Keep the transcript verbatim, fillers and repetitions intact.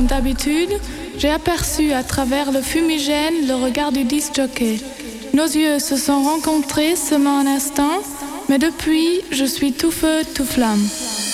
d'habitude, j'ai aperçu à travers le fumigène le regard du disc-jockey. Nos yeux se sont rencontrés seulement un instant, mais depuis, je suis tout feu, tout flamme.